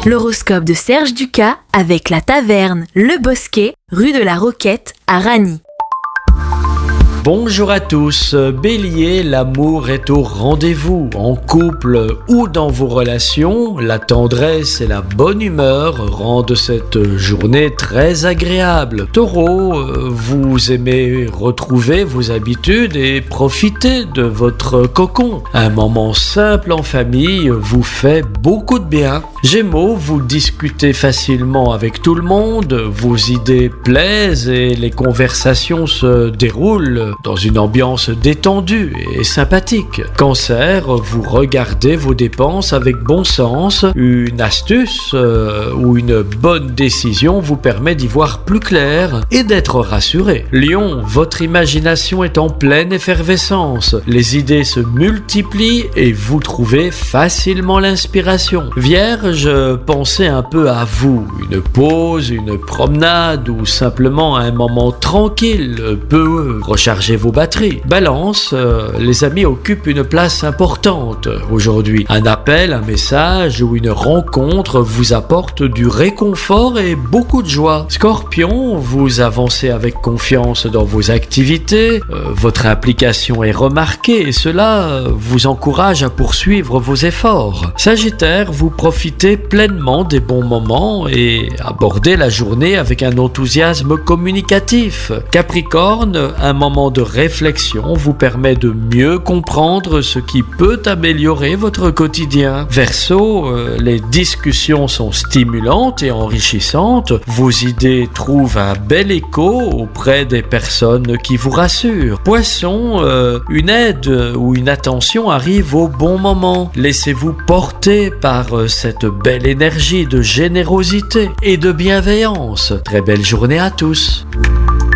L'horoscope de Serge Ducas avec la taverne Le Bosquet, rue de la Roquette à Ragny. Bonjour à tous, Bélier, l'amour est au rendez-vous. En couple ou dans vos relations, la tendresse et la bonne humeur rendent cette journée très agréable. Taureau, vous aimez retrouver vos habitudes et profiter de votre cocon. Un moment simple en famille vous fait beaucoup de bien. Gémeaux, vous discutez facilement avec tout le monde, vos idées plaisent et les conversations se déroulent dans une ambiance détendue et sympathique. Cancer, vous regardez vos dépenses avec bon sens. Une astuce ou une bonne décision vous permet d'y voir plus clair et d'être rassuré. Lion, votre imagination est en pleine effervescence. Les idées se multiplient et vous trouvez facilement l'inspiration. Vierge, pensez un peu à vous. Une pause, une promenade ou simplement un moment tranquille peut recharger vos batteries. Balance, les amis occupent une place importante aujourd'hui. Un appel, un message ou une rencontre vous apporte du réconfort et beaucoup de joie. Scorpion, vous avancez avec confiance dans vos activités, votre implication est remarquée et cela vous encourage à poursuivre vos efforts. Sagittaire, vous profitez pleinement des bons moments et abordez la journée avec un enthousiasme communicatif. Capricorne, un moment de réflexion vous permet de mieux comprendre ce qui peut améliorer votre quotidien. Verseau, les discussions sont stimulantes et enrichissantes. Vos idées trouvent un bel écho auprès des personnes qui vous rassurent. Poisson, une aide ou une attention arrive au bon moment. Laissez-vous porter par cette belle énergie de générosité et de bienveillance. Très belle journée à tous.